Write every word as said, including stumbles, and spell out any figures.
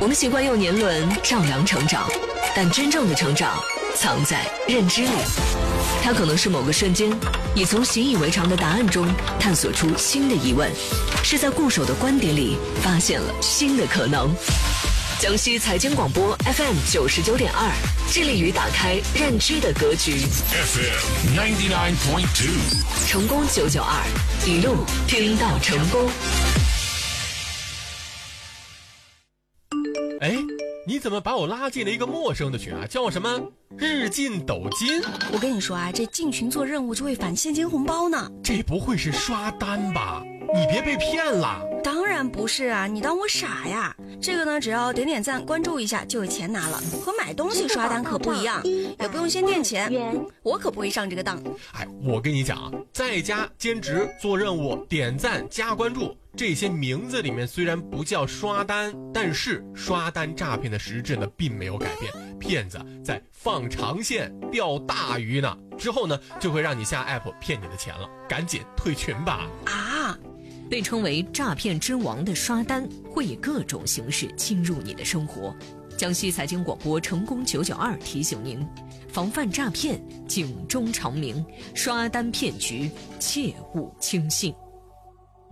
我们习惯用年轮丈量成长，但真正的成长藏在认知里。它可能是某个瞬间，你从习以为常的答案中探索出新的疑问，是在固守的观点里发现了新的可能。江西财经广播 F M 九十九点二，致力于打开认知的格局。 F M ninety nine point two， 成功九九二，一路听到成功。 哎，你怎么把我拉进了一个陌生的群啊？叫什么日进斗金？ 我跟你说啊，这进群做任务就会返现金红包呢。 这不会是刷单吧？你别被骗了。 当然不是啊，你当我傻呀？这个呢，只要点点赞关注一下就有钱拿了，和买东西刷单可不一样，也不用先垫钱，我可不会上这个当。 哎，我跟你讲啊，在家兼职做任务点赞加关注，这些名字里面虽然不叫刷单，但是刷单诈骗的实质呢并没有改变，骗子在放长线钓大鱼呢，之后呢就会让你下 app 骗你的钱了，赶紧退群吧。 啊， 被称为诈骗之王的刷单会以各种形式侵入你的生活。江西财经广播成功九九二提醒您，防范诈骗警钟长鸣，刷单骗局切勿轻信。